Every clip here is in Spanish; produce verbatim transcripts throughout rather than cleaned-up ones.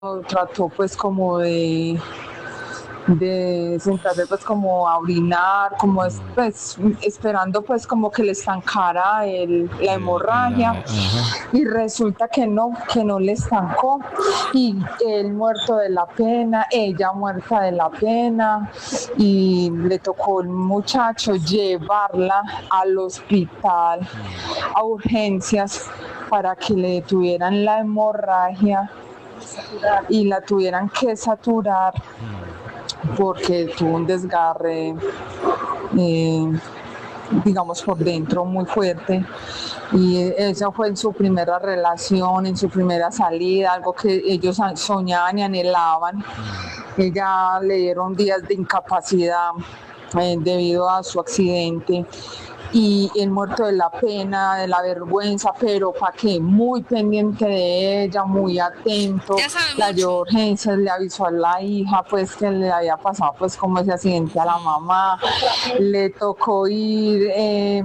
trató pues como de de sentarse pues como a orinar, como es, pues esperando pues como que le estancara el, la El, hemorragia la, ajá. y resulta que no, que no le estancó y él muerto de la pena, ella muerta de la pena y le tocó al muchacho llevarla al hospital a urgencias para que le detuvieran la hemorragia y la tuvieran que saturar porque tuvo un desgarre, eh, digamos, por dentro muy fuerte. Y esa fue en su primera relación, en su primera salida, algo que ellos soñaban y anhelaban. Ella le dieron días de incapacidad eh, debido a su accidente y el muerto de la pena, de la vergüenza, pero para qué, muy pendiente de ella, muy atento, Ya sabe la llevó a mucho. urgencias, le avisó a la hija pues que le había pasado pues como ese accidente a la mamá, le tocó ir eh,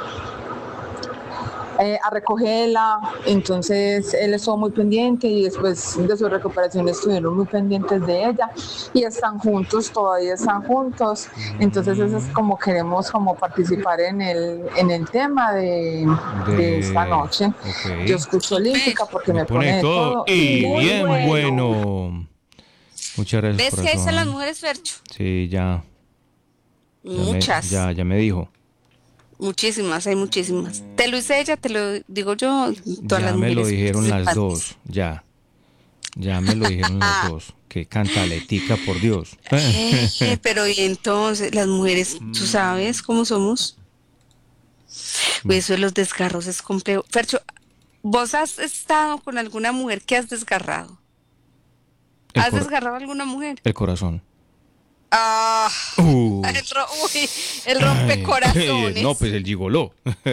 eh, a recogerla, entonces él estuvo muy pendiente y después de su recuperación estuvieron muy pendientes de ella y están juntos, todavía están juntos, entonces eso es como queremos como participar en el, en el tema de, de esta De, noche. ok. Yo escucho Súper. Olímpica porque Me me pone de pone de todo todo y y muy bien bueno. bueno. Muchas gracias, ¿Ves qué dicen las corazón. mujeres, Fercho? Sí, ya, ya me, Muchas. ya, ya me dijo. Muchísimas, hay muchísimas. Te lo hice ella, te lo digo yo, todas las Ya me lo mujeres dijeron las participantes. dos, ya. Ya me lo dijeron las dos. Qué cantaletica, por Dios. Eh, pero y entonces, las mujeres, ¿tú sabes cómo somos? Pues eso de los desgarros es complejo. Fercho, ¿vos has estado con alguna mujer que has desgarrado? El, ¿Has cor- desgarrado a alguna mujer? el corazón. Ah, Uh, el, ro- uy, el ay, no, rompecorazones. pues el gigoló.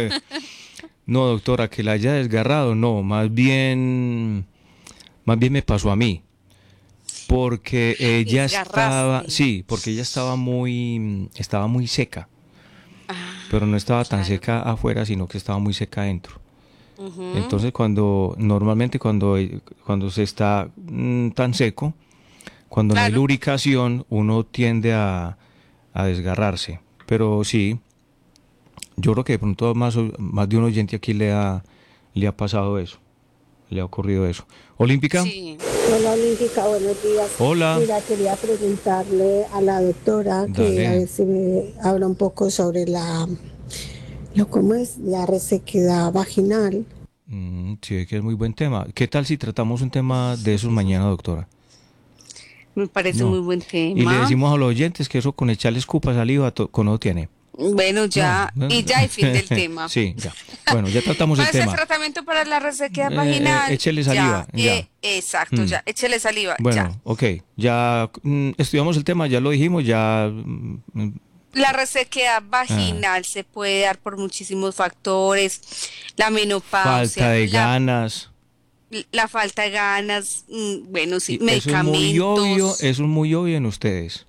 No, doctora, que la haya desgarrado, no, más bien, más bien me pasó a mí. Porque ella estaba, Desgarraste. sí, porque ella estaba muy, estaba muy seca, pero no Ah, estaba tan claro. seca afuera, sino que estaba muy seca adentro. Ujú, Entonces, cuando, normalmente cuando, cuando se está mm, tan seco, cuando no hay claro. lubricación, uno tiende a, a desgarrarse. Pero sí, yo creo que de pronto más, más de un oyente aquí le ha, le ha pasado eso, le ha ocurrido eso. Olímpica, Sí. Hola Olímpica, buenos días. hola, Mira, quería preguntarle a la doctora que a dale. ver si me habla un poco sobre la, lo, ¿cómo es? La resequedad vaginal. Mm, sí, que es muy buen tema. ¿Qué tal si tratamos un tema de esos mañana, doctora? Me parece muy No. buen Y le tema. decimos a los oyentes que eso con echarle escupa saliva to- con no tiene. Bueno, No. ya, y ya hay fin del tema. Sí, ya. Bueno, ya tratamos el ¿Cuál es el tema. tratamiento para la resequedad Eh, eh, vaginal? échele Ya, saliva, ya. eh, exacto, Mm. ya, échele saliva, ya. Bueno, ok. Ya mm, estudiamos el tema, ya lo dijimos, ya. mm, mm, La resequedad ah, vaginal se puede dar por muchísimos factores, la falta menopausia, de la, ganas. la falta de ganas, mm, bueno, sí, Y eso es muy obvio, medicamentos. eso es muy obvio en ustedes.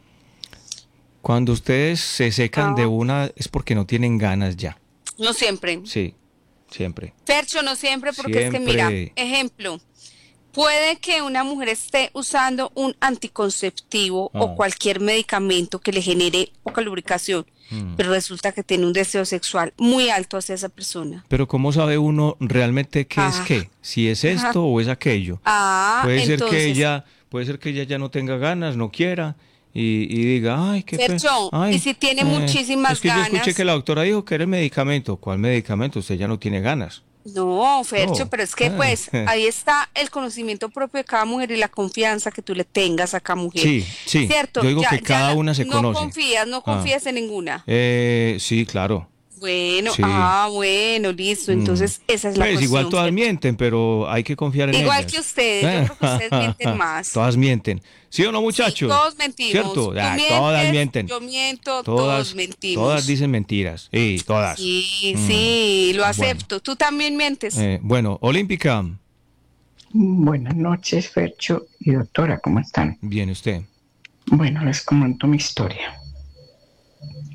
Cuando ustedes se secan de Ah, una es porque no tienen ganas ya. no siempre. Sí, siempre. Fercho, no siempre, porque es que mira, Siempre. ejemplo, puede que una mujer esté usando un anticonceptivo o Ah, cualquier medicamento que le genere poca lubricación, mm. pero resulta que tiene un deseo sexual muy alto hacia esa persona. Pero ¿cómo sabe uno realmente qué es Ah, qué? Si es ajá. esto o es aquello. Ah, Puede ser que entonces, ella, puede ser que ella ya no tenga ganas, no quiera y, y diga, ay, qué pena, Fercho, y ay, si tiene eh, es muchísimas que yo escuché que ganas, la doctora dijo que era el medicamento. ¿Cuál medicamento? Usted ya no tiene ganas. no, Fercho, No. pero es que Ah, pues ahí está el conocimiento propio de cada mujer y la confianza que tú le tengas a cada mujer. sí, sí. Yo ¿Cierto? digo Ya, que ya cada la- una se no conoce. confías, no Ah, confías en ninguna. eh, sí, claro. Bueno, Sí. ah, bueno, listo. Mm. Entonces, esa es la Pues igual cuestión, todas Fercho. mienten, pero hay que confiar en Igual que ellas. ustedes, yo creo que ustedes mienten más. Todas mienten. ¿Sí o no, Sí, muchachos? todos mentimos. ¿Cierto? Tú Ah, todas mientes, mienten. yo miento, todos Todas, todas mentimos. dicen mentiras. Sí, todas. Sí, Mm, sí, lo bueno, acepto. Tú también mientes. eh, bueno, Olímpica, Buenas noches, Fercho y doctora, ¿cómo están? viene usted. Bueno, les comento mi historia.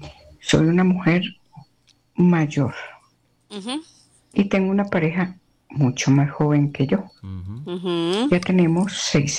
Soy una mujer mayor Ujú, y tengo una pareja mucho más joven que yo. Ujú. Ujú. Ya tenemos seis